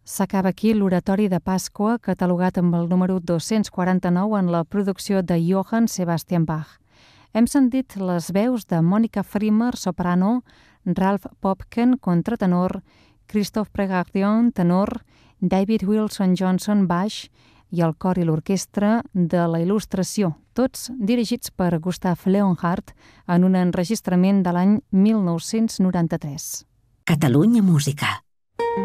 S'acaba aquí l'oratori de Pasqua, catalogat amb el número 249 en la producció de Johann Sebastian Bach. Hem sentit les veus de Mònica Frimer, soprano, Ralph Popken, contratenor, Christoph Pregardion, tenor, David Wilson Johnson, baix, i el cor i l'orquestra de la Il·lustració, tots dirigits per Gustav Leonhardt en un enregistrament de l'any 1993. Catalunya Música.